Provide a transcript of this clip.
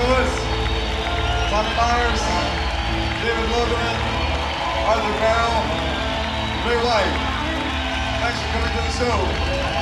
Lewis, Tommy Myers, David Logan, Arthur Barrow, Ray White. Thanks for coming to the show.